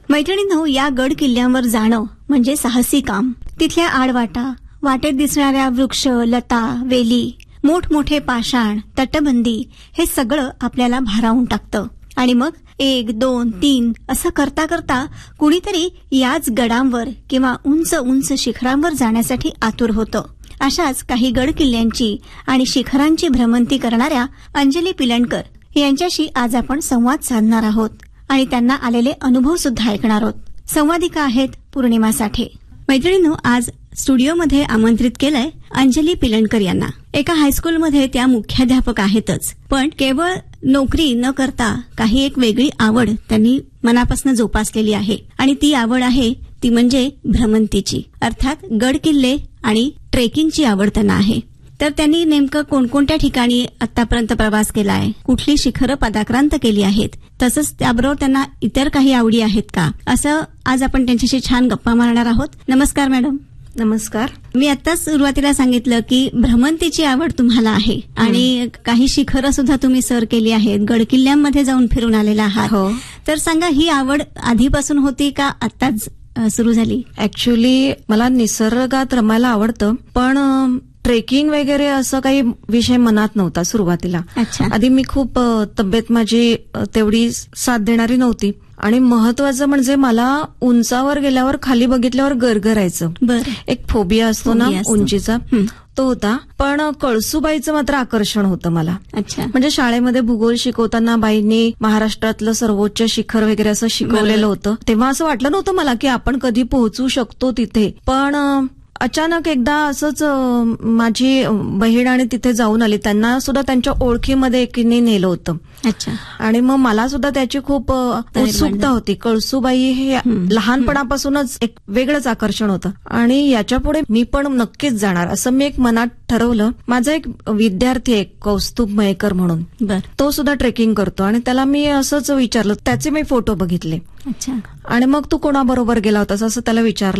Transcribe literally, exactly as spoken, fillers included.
मैत्रिणींनो, या गड किल्ल्यांवर जाणं म्हणजे साहसी काम. तिथल्या आडवाटा, वाटेत दिसणाऱ्या वृक्ष, लता, वेली, मोठमोठे पाषाण, तटबंदी हे सगळं आपल्याला भारावून टाकतं. आणि मग एक दोन तीन असं करता करता कुणीतरी याच गडांवर किंवा उंच उंच शिखरांवर जाण्यासाठी आतुर होतं. अशाच काही गड किल्ल्यांची आणि शिखरांची भ्रमंती करणाऱ्या अंजली पिलणकर यांच्याशी आज आपण संवाद साधणार आहोत आणि त्यांना आलेले अनुभव सुद्धा ऐकणार आहोत. संवादिका आहेत पूर्णिमा साठे. मैत्रिणींनो, आज स्टुडिओमध्ये आमंत्रित केलंय अंजली पिलणकर यांना. एका हायस्कूलमध्ये त्या मुख्याध्यापक आहेतच, पण केवळ नोकरी न करता काही एक वेगळी आवड त्यांनी मनापासून जोपासलेली आहे. आणि ती आवड आहे ती म्हणजे भ्रमंतीची, अर्थात गड किल्ले आणि ट्रेकिंगची आवड त्यांना आहे. तर त्यांनी नेमकं कोणकोणत्या ठिकाणी आतापर्यंत प्रवास केलाय, कुठली शिखरं पदाक्रांत केली आहेत, तसंच त्याबरोबर त्यांना इतर काही आवडी आहेत का, असं आज आपण त्यांच्याशी छान गप्पा मारणार आहोत. नमस्कार मॅडम. नमस्कार. मी आताच सुरुवातीला सांगितलं की भ्रमंतीची आवड तुम्हाला आहे आणि काही शिखरं सुद्धा तुम्ही सर केली आहेत, गड किल्ल्यांमध्ये जाऊन फिरून आलेला आहात. हो. तर सांगा, ही आवड आधीपासून होती का आताच सुरू झाली? ऍक्च्युली मला निसर्गात रमायला आवडतं, पण ट्रेकिंग वगैरे असं काही विषय मनात नव्हता सुरुवातीला. अच्छा. आधी मी खूप अ, तब्येत माझी अ, तेवढी साथ देणारी नव्हती आणि महत्वाचं म्हणजे मला उंचावर गेल्यावर खाली बघितल्यावर गरगरायचं. बरं. एक फोबिया असतो ना फोबिया असतो. उंचीचा, हं. तो होता. पण कळसूबाईचं मात्र आकर्षण होतं मला. अच्छा. म्हणजे शाळेमध्ये भूगोल शिकवताना बाईंनी महाराष्ट्रातलं सर्वोच्च शिखर वगैरे असं शिकवलेलं होतं. तेव्हा असं वाटलं नव्हतं मला की आपण कधी पोहोचू शकतो तिथे. पण अ, अचानक एकदा असंच अ, माझी बहीण आणि तिथे जाऊन आली. त्यांना सुद्धा त्यांच्या ओळखीमध्ये एकीने नेलं होतं. अच्छा. आणि मग मला सुद्धा त्याची खूप अ, उत्सुकता होती. कळसूबाई हे लहानपणापासूनच एक वेगळंच आकर्षण होतं आणि याच्यापुढे मी पण नक्कीच जाणार असं मी एक मनात ठरवलं. माझा एक विद्यार्थी आहे कौस्तुभ मयेकर म्हणून, बर. तो सुद्धा ट्रेकिंग करतो आणि त्याला मी असंच विचारलं, त्याचे मी फोटो बघितले. अच्छा. आणि मग तू कोणाबरोबर गेला होतास असं त्याला विचारलं.